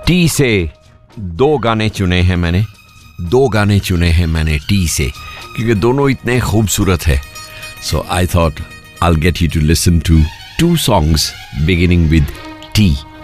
T से दो गाने चुने हैं मैंने टी से, क्योंकि दोनों इतने खूबसूरत है. So I thought I'll get you to listen to two songs beginning with T.